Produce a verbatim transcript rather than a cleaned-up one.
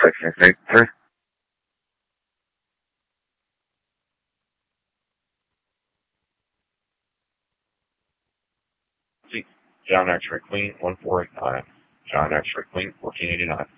six eight three. See, John X-Ray Queen, one four eight nine. John X-Ray Queen, fourteen eighty-nine.